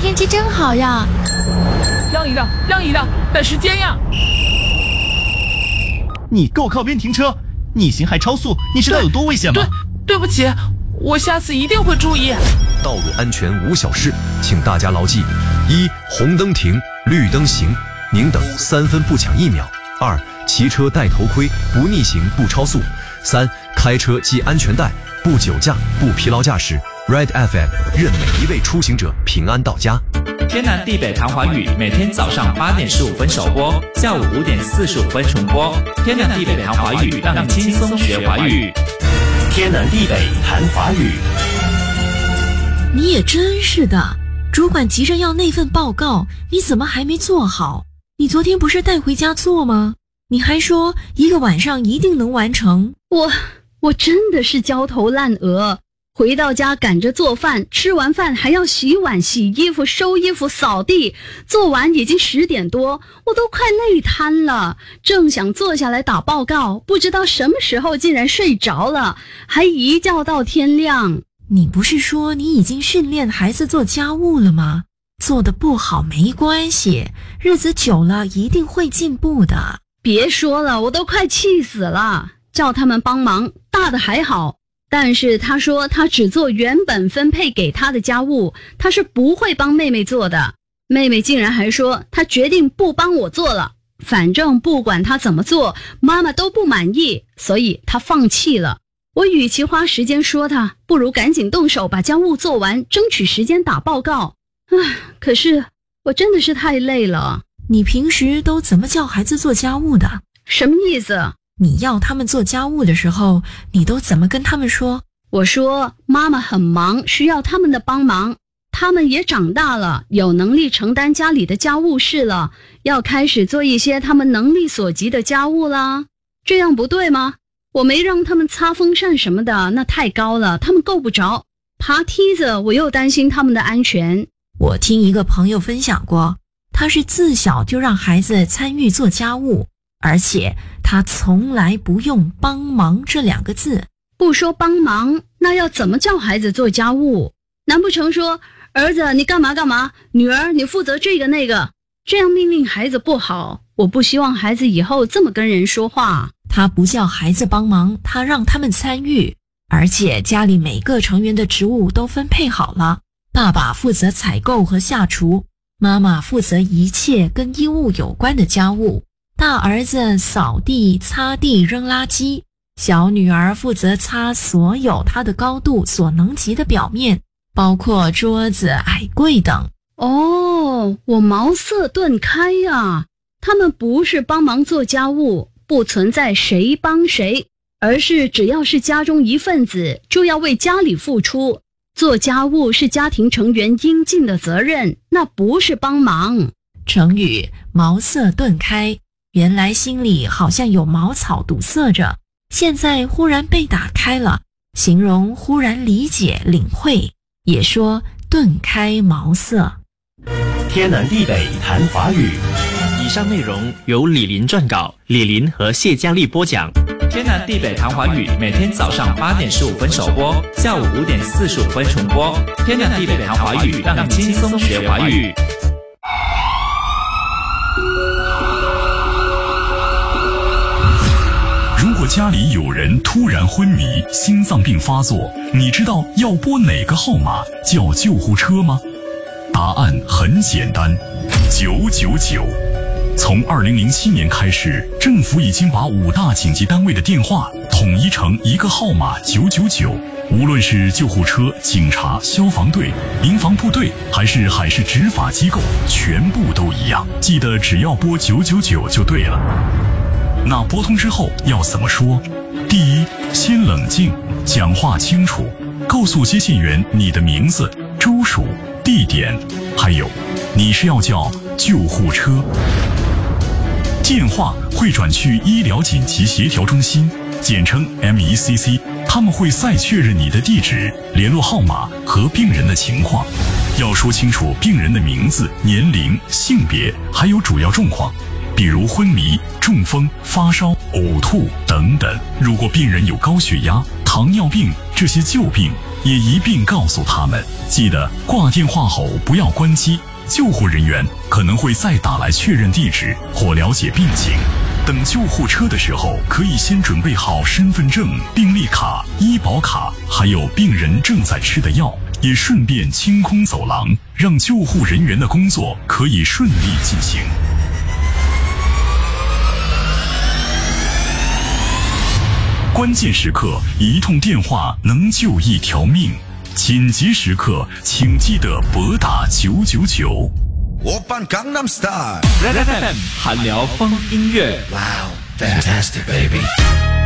天气真好呀！ 让一让，赶时间呀！ 你给我靠边停车！逆行还超速，你知道有多危险吗？ 对不起，我下次一定会注意。 道路安全无小事，请大家牢记：一、红灯停，绿灯行，宁等3分不抢1秒；二、骑车戴头盔，不逆行不超速；三、开车系安全带，不酒驾不疲劳驾驶。Red FM 愿每一位出行者平安到家。 天南地北谈华语，每天早上8点15分首播，下午5点45分重播。天南地北谈华语，让你轻松学华语。 天南地北谈华语。 你也真是的，主管急着要那份报告，你怎么还没做好？你昨天不是带回家做吗？你还说1个晚上一定能完成。 我真的是焦头烂额。回到家赶着做饭，吃完饭还要洗碗、洗衣服、收衣服、扫地，做完已经10点多，我都快累瘫了。正想坐下来打报告，不知道什么时候竟然睡着了，还一觉到天亮。 你不是说你已经训练孩子做家务了吗？做得不好没关系，日子久了一定会进步的。 别说了，我都快气死了。叫他们帮忙，大的还好。但是他说他只做原本分配给他的家务，他是不会帮妹妹做的。妹妹竟然还说他决定不帮我做了，反正不管他怎么做，妈妈都不满意，所以他放弃了。我与其花时间说他，不如赶紧动手把家务做完，争取时间打报告。可是我真的是太累了。 你平时都怎么叫孩子做家务的？ 什么意思？ 你要他们做家务的时候，你都怎么跟他们说？ 我说妈妈很忙，需要他们的帮忙。他们也长大了，有能力承担家里的家务事了，要开始做一些他们能力所及的家务啦。这样不对吗？我没让他们擦风扇什么的，那太高了，他们够不着。爬梯子，我又担心他们的安全。 我听一个朋友分享过，他是自小就让孩子参与做家务，而且他从来不用帮忙这2个字。 不说帮忙，那要怎么叫孩子做家务？难不成说儿子你干嘛干嘛，女儿你负责这个那个，这样命令孩子不好。我不希望孩子以后这么跟人说话。 他不叫孩子帮忙，他让他们参与，而且家里每个成员的职务都分配好了。爸爸负责采购和下厨，妈妈负责一切跟衣物有关的家务。大儿子扫地、擦地、扔垃圾，小女儿负责擦所有她的高度所能及的表面，包括桌子、矮柜等。 我茅塞顿开呀！他们不是帮忙做家务，不存在谁帮谁，而是只要是家中一份子，就要为家里付出。做家务是家庭成员应尽的责任，那不是帮忙。 成语茅塞顿开，原来心里好像有茅草堵塞着，现在忽然被打开了，形容忽然理解领会，也说顿开茅塞。 天南地北谈华语。 以上内容由李林撰稿，李林和谢佳丽播讲。天南地北谈华语，每天早上8点15分首播，下午5点45分重播。天南地北谈华语，让你轻松学华语。 如果家里有人突然昏迷，心脏病发作，你知道要拨哪个号码叫救护车吗？答案很简单，999。从2007年开始，政府已经把5大紧急单位的电话统一成一个号码999。无论是救护车、警察、消防队、民防部队，还是海事执法机构，全部都一样。记得只要拨999就对了。那拨通之后要怎么说？第一，先冷静，讲话清楚，告诉接线员你的名字、州属、地点，还有你是要叫救护车。电话会转去医疗紧急协调中心，简称 MECC， 他们会再确认你的地址、联络号码和病人的情况。要说清楚病人的名字、年龄、性别，还有主要状况，比如昏迷、中风、发烧、呕吐等等。如果病人有高血压、 糖尿病这些旧病也一并告诉他们。记得挂电话后不要关机，救护人员可能会再打来确认地址或了解病情。等救护车的时候，可以先准备好身份证、病历卡、医保卡，还有病人正在吃的药，也顺便清空走廊，让救护人员的工作可以顺利进行。关键时刻，一通电话能救一条命。紧急时刻，请记得拨打999。 오빤 강남스타일 FM 韩聊风音乐。 Wow, fantastic baby